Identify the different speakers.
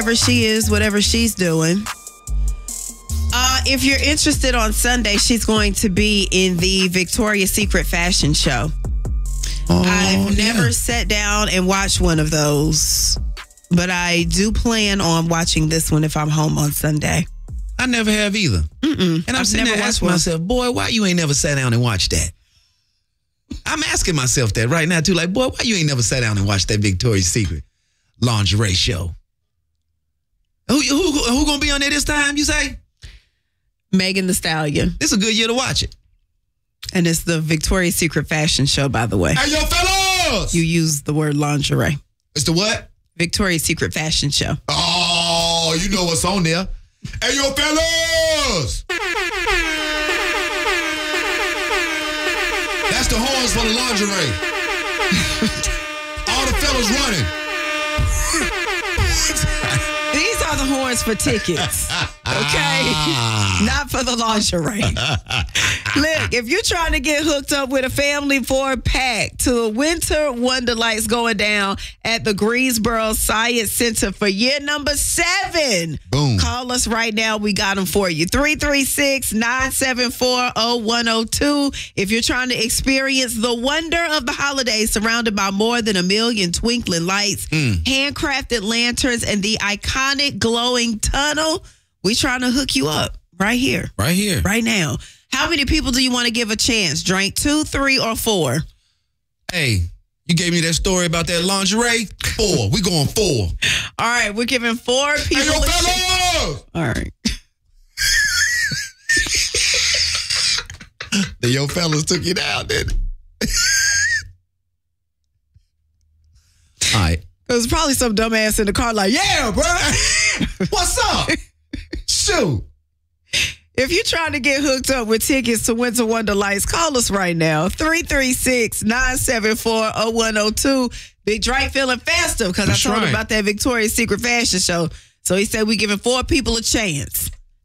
Speaker 1: wherever she is, whatever she's doing. If you're interested, on Sunday, she's going to be in the Victoria's Secret fashion show. I've never sat down and watched one of those, but I do plan on watching this one if I'm home on Sunday.
Speaker 2: I never have either. And I'm sitting there asking myself, boy, why you ain't never sat down and watched that? I'm asking myself that right now, too. Like, boy, why you ain't never sat down and watched that Victoria's Secret lingerie show? Who gonna be on there this time, you say?
Speaker 1: Megan Thee Stallion.
Speaker 2: It's a good year to watch it.
Speaker 1: And it's the Victoria's Secret fashion show, by the way.
Speaker 2: Hey, yo, fellas!
Speaker 1: You use the word lingerie.
Speaker 2: It's the what?
Speaker 1: Victoria's Secret fashion show.
Speaker 2: Oh, you know what's on there. Hey, yo, fellas! That's the horns for the lingerie. All the fellas running.
Speaker 1: These are the horns for tickets, okay? Not for the lingerie. Look, if you're trying to get hooked up with a family for a pack to Winter Wonderlights going down at the Greensboro Science Center for year number 7.
Speaker 2: Boom.
Speaker 1: Call us right now. We got them for you. 336-974-0102. If you're trying to experience the wonder of the holidays surrounded by more than 1 million twinkling lights, handcrafted lanterns, and the iconic glowing tunnel, we trying to hook you up right here.
Speaker 2: Right here.
Speaker 1: Right now. How many people do you want to give a chance? Drink 2, 3, or 4?
Speaker 2: Hey, you gave me that story about that lingerie? 4. We going 4.
Speaker 1: All right, we're giving 4 people
Speaker 2: hey, yo,
Speaker 1: a chance.
Speaker 2: fellas!
Speaker 1: All right.
Speaker 2: The yo fellas took you down, didn't it? All right.
Speaker 1: There's probably some dumbass in the car like, yeah, bro.
Speaker 2: What's up? Shoot.
Speaker 1: If you're trying to get hooked up with tickets to Winter Wonderlights, call us right now. 336-974-0102. Big Drake feeling festive because I told him about that Victoria's Secret fashion show. So he said we giving 4 people a chance.